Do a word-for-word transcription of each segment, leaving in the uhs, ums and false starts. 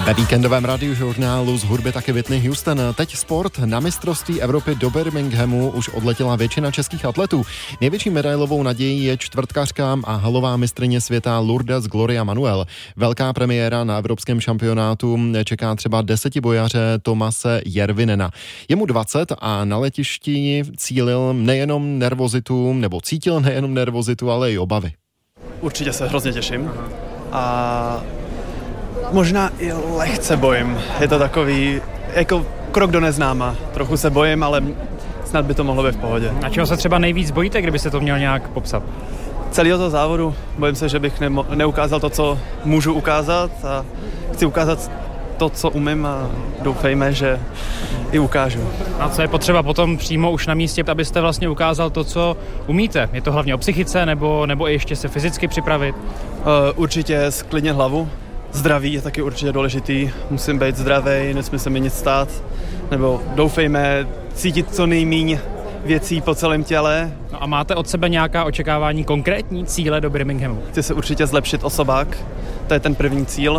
Ve víkendovém radiožurnálu z hudby taky Whitney Houston. Teď sport. Na mistrovství Evropy do Birminghamu už odletěla většina českých atletů. Největší medailovou nadějí je čtvrtkařka a halová mistryně světa Lourdes Gloria Manuel. Velká premiéra na evropském šampionátu čeká třeba desetibojaře Tomase Järvinena. Je mu dvacet a na letišti cílil nejenom nervozitu, nebo cítil nejenom nervozitu, ale i obavy. Určitě se hrozně těším a možná i lehce bojím. Je to takový jako krok do neznáma. Trochu se bojím, ale snad by to mohlo být v pohodě. A čeho se třeba nejvíc bojíte, kdybyste to měl nějak popsat? Celého toho závodu bojím se, že bych nemo- neukázal to, co můžu ukázat a chci ukázat to, co umím a doufejme, že i ukážu. A co je potřeba potom přímo už na místě, abyste vlastně ukázal to, co umíte? Je to hlavně o psychice nebo, nebo ještě se fyzicky připravit? Uh, určitě sklidnit hlavu. Zdraví je taky určitě důležitý. Musím být zdravý, nesmí se mi nic stát. Nebo doufejme cítit co nejméně věcí po celém těle. No a máte od sebe nějaká očekávání, konkrétní cíle do Birminghamu? Chci se určitě zlepšit osobák. To je ten první cíl.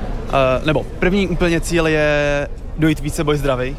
Uh, nebo první úplně cíl je dojít více boj zdravý.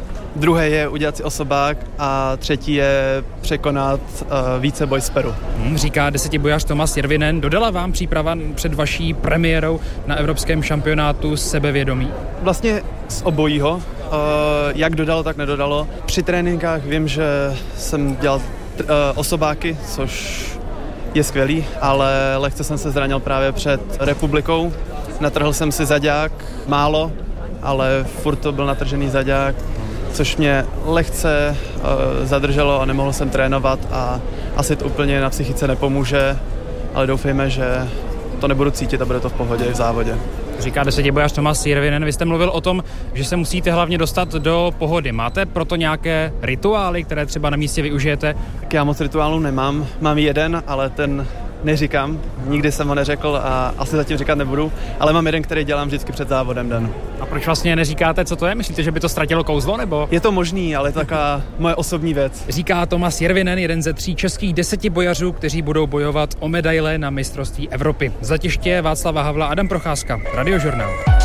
Druhé je udělat si osobák a třetí je překonat uh, více boj z Peru. Hmm, říká desetibojař Tomas Järvinen. Dodala vám příprava před vaší premiérou na evropském šampionátu sebevědomí? Vlastně z obojího. Uh, jak dodalo, tak nedodalo. Při tréninkách vím, že jsem dělal uh, osobáky, což je skvělý, ale lehce jsem se zranil právě před republikou. Natrhl jsem si zaďák, málo, ale furt to byl natržený zaďák, což mě lehce uh, zadrželo a nemohl jsem trénovat a asi to úplně na psychice nepomůže, ale doufejme, že to nebudu cítit a bude to v pohodě v závodě. Říká desetibojař Tomas Järvinen. Vy jste mluvil o tom, že se musíte hlavně dostat do pohody. Máte proto nějaké rituály, které třeba na místě využijete? Tak já moc rituálů nemám. Mám jeden, ale ten neříkám. Nikdy jsem ho neřekl a asi zatím říkat nebudu. Ale mám jeden, který dělám vždycky před závodem den. A proč vlastně neříkáte, co to je? Myslíte, že by to ztratilo kouzlo, nebo? Je to možný, ale je to taková moje osobní věc. Říká Tomas Järvinen, jeden ze tří českých desetibojařů, kteří budou bojovat o medaile na mistrovství Evropy. Za těště Václava Havla, Adam Procházka, Radiožurnál.